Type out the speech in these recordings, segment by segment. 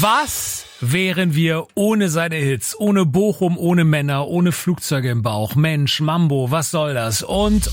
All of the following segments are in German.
Was wären wir ohne seine Hits? Ohne Bochum, ohne Männer, ohne Flugzeuge im Bauch. Mensch, Mambo, was soll das? Und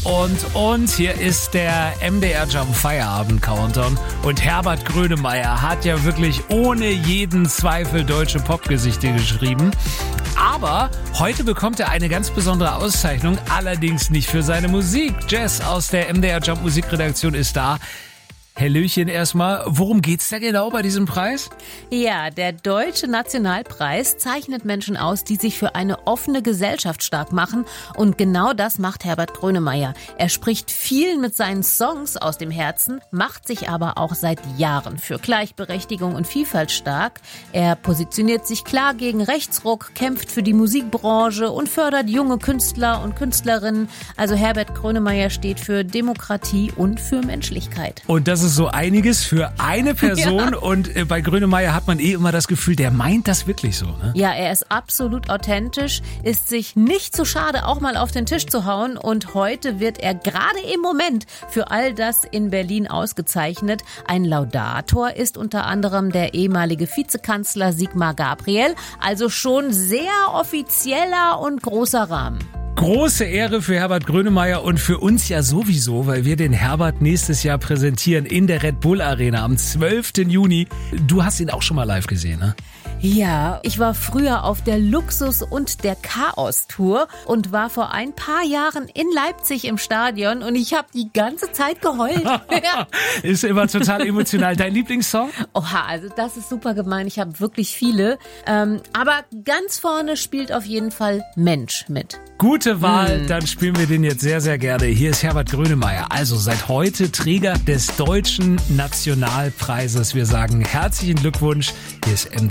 hier ist der MDR Jump Feierabend Countdown. Und Herbert Grönemeyer hat ja wirklich ohne jeden Zweifel deutsche Popgesichter geschrieben. Aber heute bekommt er eine ganz besondere Auszeichnung, allerdings nicht für seine Musik. Jess aus der MDR Jump Musikredaktion ist da. Hallöchen erstmal. Worum geht's da genau bei diesem Preis? Ja, der Deutsche Nationalpreis zeichnet Menschen aus, die sich für eine offene Gesellschaft stark machen. Und genau das macht Herbert Grönemeyer. Er spricht vielen mit seinen Songs aus dem Herzen, macht sich aber auch seit Jahren für Gleichberechtigung und Vielfalt stark. Er positioniert sich klar gegen Rechtsruck, kämpft für die Musikbranche und fördert junge Künstler und Künstlerinnen. Also Herbert Grönemeyer steht für Demokratie und für Menschlichkeit. Und das ist so einiges für eine Person. Ja. Und bei Grönemeyer hat man immer das Gefühl, der meint das wirklich so, ne? Ja, er ist absolut authentisch, ist sich nicht zu schade, auch mal auf den Tisch zu hauen. Und heute wird er gerade im Moment für all das in Berlin ausgezeichnet. Ein Laudator ist unter anderem der ehemalige Vizekanzler Sigmar Gabriel. Also schon sehr offizieller und großer Rahmen. Große Ehre für Herbert Grönemeyer und für uns ja sowieso, weil wir den Herbert nächstes Jahr präsentieren in der Red Bull Arena am 12. Juni. Du hast ihn auch schon mal live gesehen, ne? Ja, ich war früher auf der Luxus- und der Chaos-Tour und war vor ein paar Jahren in Leipzig im Stadion und ich habe die ganze Zeit geheult. Ist immer total emotional. Dein Lieblingssong? Oha, also das ist super gemein. Ich habe wirklich viele. Aber ganz vorne spielt auf jeden Fall Mensch mit. Gute Wahl, dann spielen wir den jetzt sehr, sehr gerne. Hier ist Herbert Grönemeyer, also seit heute Träger des Deutschen Nationalpreises. Wir sagen herzlichen Glückwunsch. Hier ist MDR.